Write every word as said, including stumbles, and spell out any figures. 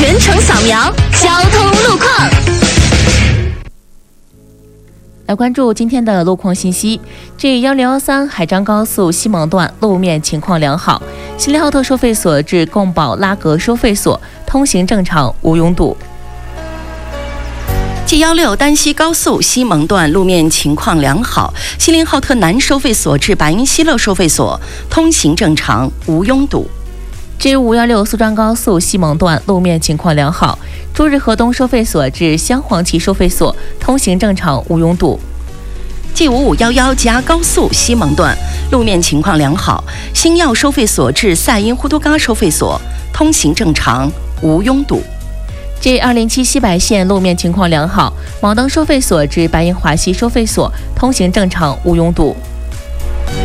全程扫描交通路况。 来关注今天的路况信息。G 一零一三海张高速西蒙段路面情况良好，锡林浩特收费所至贡保拉格收费所通行正常，无拥堵。 G 一六丹西高速西蒙段路面情况良好，锡林浩特南收费所至白云西乐收费所通行正常，无拥堵。 G 五一六苏张高速西蒙段路面情况良好，朱日河东收费所至镶黄旗收费所通行正常，无拥堵。 G 五五一一吉高速西蒙段路面情况良好，星耀收费所至赛因呼都嘎收费所通行正常，无拥堵。 G 二零七西白线路面情况良好，毛登收费所至白银华西收费所通行正常，无拥堵。